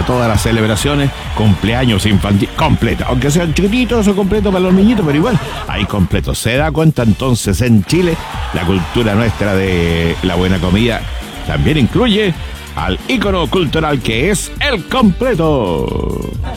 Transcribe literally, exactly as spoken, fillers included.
para todas las celebraciones, cumpleaños infantil, completo, aunque sean chiquititos o completos para los niñitos, pero igual, hay completo. Se da cuenta entonces en Chile, la cultura nuestra de la buena comida también incluye al ícono cultural que es el completo.